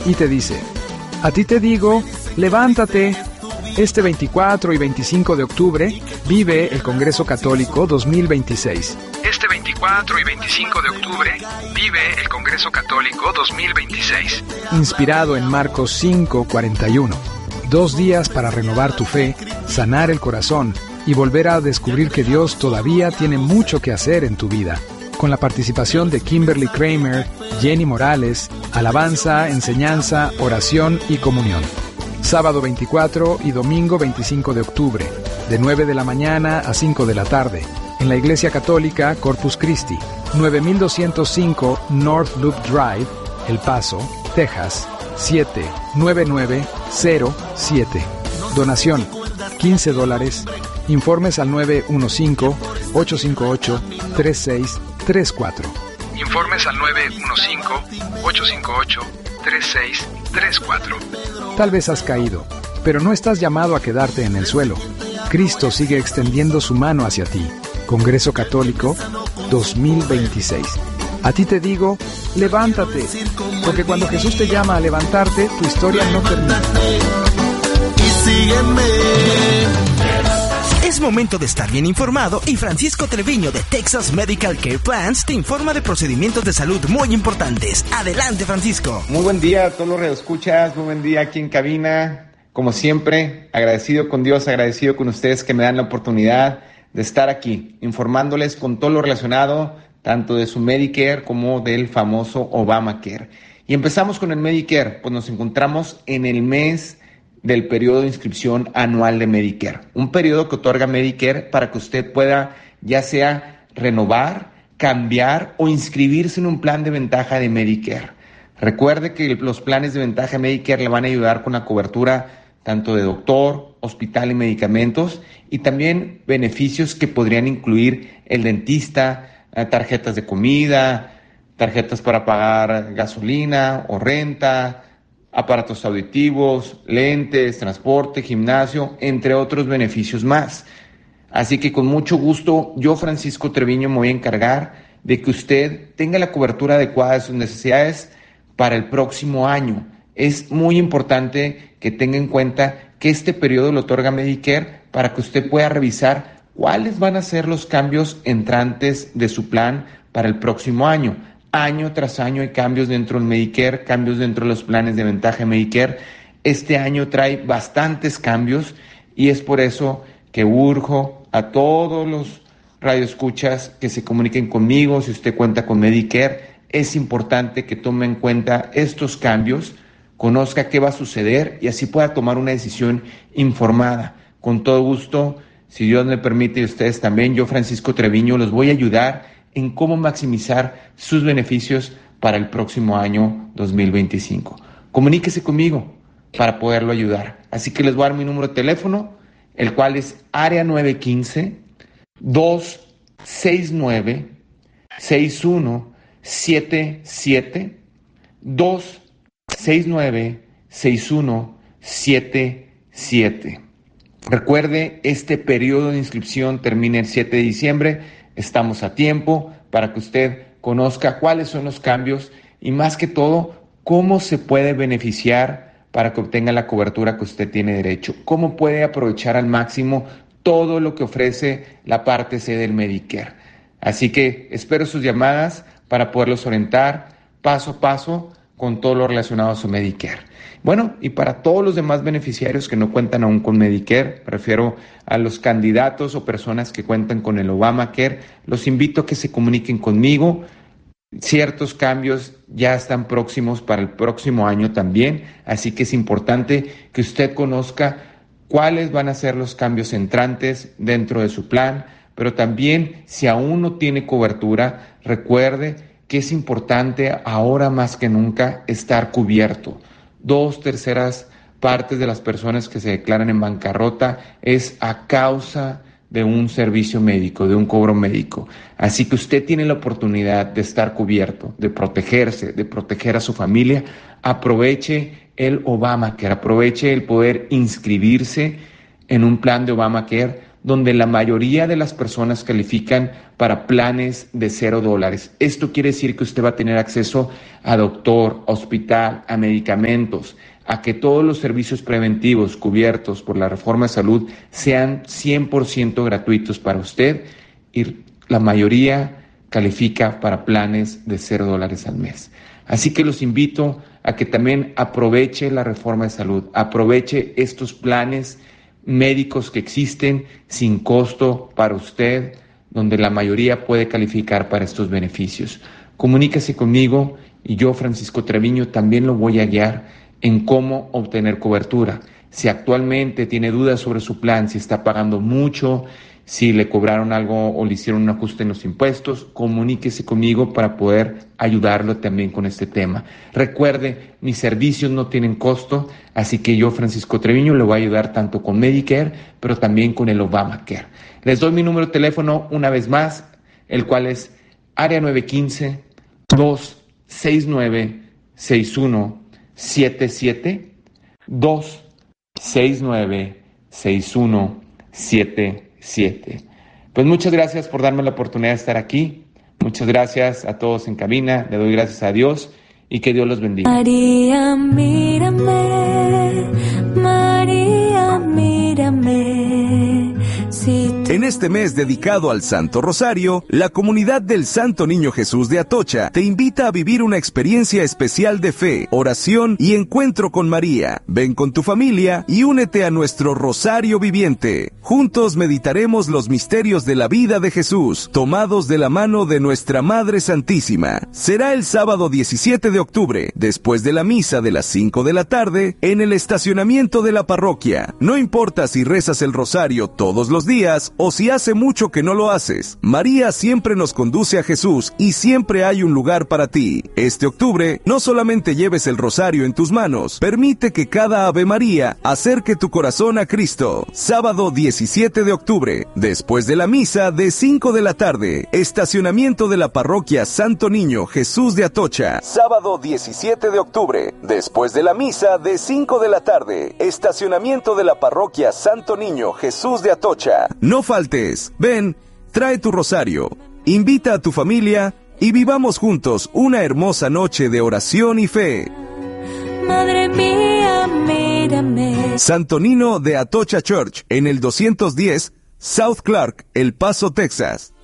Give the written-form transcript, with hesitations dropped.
y te dice: a ti te digo, levántate. Este 24 y 25 de octubre vive el Congreso Católico 2026. Este 24 y 25 de octubre vive el Congreso Católico 2026. Inspirado en Marcos 5:41. 2 días para renovar tu fe, sanar el corazón y volver a descubrir que Dios todavía tiene mucho que hacer en tu vida. Con la participación de Kimberly Kramer, Jenny Morales, alabanza, enseñanza, oración y comunión. Sábado 24 y domingo 25 de octubre, de 9 de la mañana a 5 de la tarde, en la Iglesia Católica Corpus Christi, 9205 North Loop Drive, El Paso, Texas, 79907. Donación, $15. Informes al 915-858-3634. Informes al 915-858-3634. Tal vez has caído, pero no estás llamado a quedarte en el suelo. Cristo sigue extendiendo su mano hacia ti. Congreso Católico 2026. A ti te digo, levántate, porque cuando Jesús te llama a levantarte, tu historia no termina. Y sígueme. Es momento de estar bien informado y Francisco Treviño de Texas Medical Care Plans te informa de procedimientos de salud muy importantes. Adelante, Francisco. Muy buen día a todos los radioescuchas, muy buen día aquí en cabina. Como siempre, agradecido con Dios, agradecido con ustedes que me dan la oportunidad de estar aquí, informándoles con todo lo relacionado, tanto de su Medicare como del famoso Obamacare. Y empezamos con el Medicare, pues nos encontramos en el mes del periodo de inscripción anual de Medicare. Un periodo que otorga Medicare para que usted pueda ya sea renovar, cambiar o inscribirse en un plan de ventaja de Medicare. Recuerde que los planes de ventaja de Medicare le van a ayudar con la cobertura tanto de doctor, hospital y medicamentos, y también beneficios que podrían incluir el dentista, tarjetas de comida, tarjetas para pagar gasolina o renta, aparatos auditivos, lentes, transporte, gimnasio, entre otros beneficios más. Así que con mucho gusto, yo, Francisco Treviño, me voy a encargar de que usted tenga la cobertura adecuada de sus necesidades para el próximo año. Es muy importante que tenga en cuenta que este periodo lo otorga Medicare para que usted pueda revisar cuáles van a ser los cambios entrantes de su plan para el próximo año. Año tras año hay cambios dentro del Medicare, cambios dentro de los planes de ventaja de Medicare. Este año trae bastantes cambios y es por eso que urjo a todos los radioescuchas que se comuniquen conmigo. Si usted cuenta con Medicare, es importante que tome en cuenta estos cambios, conozca qué va a suceder y así pueda tomar una decisión informada. Con todo gusto, si Dios me permite y ustedes también, yo, Francisco Treviño, los voy a ayudar en cómo maximizar sus beneficios para el próximo año 2025. Comuníquese conmigo para poderlo ayudar. Así que les voy a dar mi número de teléfono, el cual es área 915-269-6177, 269-6177. Recuerde, este periodo de inscripción termina el 7 de diciembre. Estamos a tiempo para que usted conozca cuáles son los cambios y, más que todo, cómo se puede beneficiar para que obtenga la cobertura que usted tiene derecho, cómo puede aprovechar al máximo todo lo que ofrece la parte C del Medicare. Así que espero sus llamadas para poderlos orientar paso a paso con todo lo relacionado a su Medicare. Bueno, y para todos los demás beneficiarios que no cuentan aún con Medicare, me refiero a los candidatos o personas que cuentan con el Obamacare, los invito a que se comuniquen conmigo. Ciertos cambios ya están próximos para el próximo año también, así que es importante que usted conozca cuáles van a ser los cambios entrantes dentro de su plan, pero también si aún no tiene cobertura, recuerde que es importante ahora más que nunca estar cubierto. 2/3 partes de las personas que se declaran en bancarrota es a causa de un servicio médico, de un cobro médico. Así que usted tiene la oportunidad de estar cubierto, de protegerse, de proteger a su familia. Aproveche el Obamacare, aproveche el poder inscribirse en un plan de Obamacare donde la mayoría de las personas califican para planes de $0. Esto quiere decir que usted va a tener acceso a doctor, hospital, a medicamentos, a que todos los servicios preventivos cubiertos por la reforma de salud sean 100% gratuitos para usted, y la mayoría califica para planes de $0 al mes. Así que los invito a que también aproveche la reforma de salud, aproveche estos planes médicos que existen sin costo para usted, donde la mayoría puede calificar para estos beneficios. Comuníquese conmigo y yo, Francisco Treviño, también lo voy a guiar en cómo obtener cobertura. Si actualmente tiene dudas sobre su plan, si está pagando mucho, si le cobraron algo o le hicieron un ajuste en los impuestos, comuníquese conmigo para poder ayudarlo también con este tema. Recuerde, mis servicios no tienen costo, así que yo, Francisco Treviño, le voy a ayudar tanto con Medicare, pero también con el Obamacare. Les doy mi número de teléfono una vez más, el cual es área 915-269-6177, 269-6177. Pues muchas gracias por darme la oportunidad de estar aquí. Muchas gracias a todos en cabina. Le doy gracias a Dios y que Dios los bendiga. María, mírame. María, mírame. En este mes dedicado al Santo Rosario, la comunidad del Santo Niño Jesús de Atocha te invita a vivir una experiencia especial de fe, oración y encuentro con María. Ven con tu familia y únete a nuestro Rosario Viviente. Juntos meditaremos los misterios de la vida de Jesús, tomados de la mano de nuestra Madre Santísima. Será el sábado 17 de octubre, después de la misa de las 5 de la tarde, en el estacionamiento de la parroquia. No importa si rezas el rosario todos los días o si hace mucho que no lo haces, María siempre nos conduce a Jesús y siempre hay un lugar para ti. Este octubre, no solamente lleves el rosario en tus manos, permite que cada Ave María acerque tu corazón a Cristo. Sábado 17 de octubre, después de la misa de 5 de la tarde, estacionamiento de la parroquia Santo Niño Jesús de Atocha. Sábado 17 de octubre, después de la misa de 5 de la tarde, estacionamiento de la parroquia Santo Niño Jesús de Atocha. No faltes, ven, trae tu rosario, invita a tu familia y vivamos juntos una hermosa noche de oración y fe. Madre mía, mírame. Santo Niño de Atocha Church, en el 210 South Clark, El Paso, Texas.